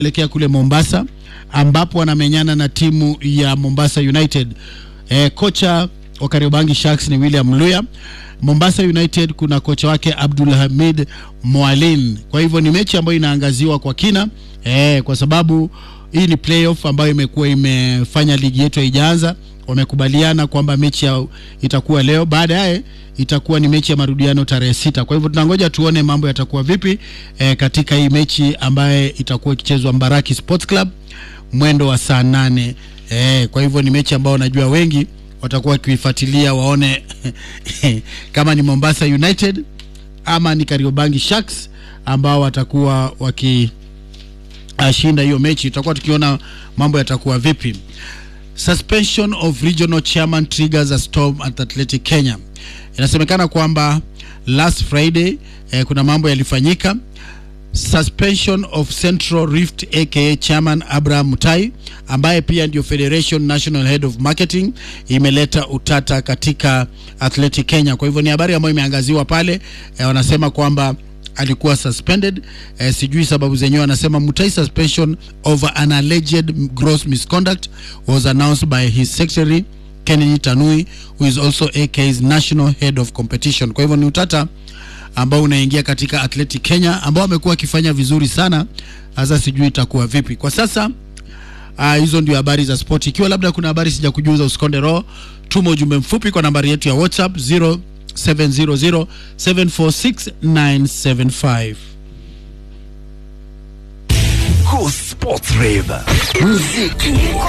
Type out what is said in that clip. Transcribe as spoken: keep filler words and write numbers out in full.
elekea kule Mombasa ambapo wanamenyana na timu ya Mombasa United. Eh, kocha wa Kariobangi Sharks ni William Luya. Mombasa United kuna kocha wake Abdul Hamid Mwalin. Kwa hivyo ni mechi ambayo inaangaziwa kwa kina eh, kwa sababu hii ni playoff ambayo imekuwa imefanya ligi yetu haijaanza. Wamekubaliana kwamba mechi ya itakuwa leo, baadaye itakuwa ni mechi ya marudiano tarehe sita. Kwa hivyo tunangoja tuone mambo yatakuwa vipi eh, katika hii mechi ambaye itakuwa ikichezwa Mbaraki Sports Club mwendo wa saa nane. Eh, kwa hivyo ni mechi ambayo najua wengi watakuwa kuifuatilia waone kama ni Mombasa United ama ni Kariobangi Sharks ambao watakuwa waki ashinda hiyo mechi. Tutakuwa tukiona mambo yatakuwa vipi. Suspension of regional chairman triggers a storm at Athletic Kenya. Inasemekana kwamba last Friday eh, kuna mambo yalifanyika. Suspension of Central Rift aka chairman Abraham Mutai ambaye pia ndio Federation National Head of Marketing imeleta utata katika Athletic Kenya. Kwa hivyo ni habari ambayo imeangaziwa pale. Eh, wanasema kwamba alikuwa suspended. Eh, sijui sababu zenyewe. Anasema Mutai suspension over an alleged gross misconduct was announced by his secretary Kennedy Tanui, who is also A K's National Head of Competition. Kwa hivyo ni utata ambao unaingia katika Athletic Kenya ambao amekuwa akifanya vizuri sana. Sasa sijui itakuwa vipi. Kwa sasa uh, hizo ndio habari za sport. Ikiwa labda kuna habari sija kujuza, usikonde roho, tuma ujumbe mfupi kwa nambari yetu ya WhatsApp zero seven zero zero seven four six nine seven five. Go Sports Rave. Muziki